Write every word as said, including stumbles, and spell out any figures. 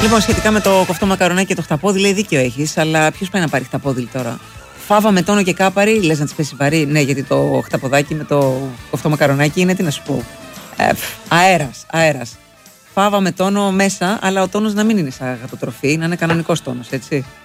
Λοιπόν, σχετικά με το κοφτό μακαρονάκι και το χταπόδι, λέει δίκιο έχεις, αλλά ποιος πάει να πάρει χταπόδι τώρα? Φάβα με τόνο και κάπαρη, λες να της πέσει βαρύ? Ναι, γιατί το χταποδάκι με το κοφτό μακαρονάκι είναι, τι να σου πω. Ε, αέρας, αέρας. Φάβα με τόνο μέσα, αλλά ο τόνος να μην είναι σαν γατοτροφή, να είναι κανονικός τόνος, έτσι.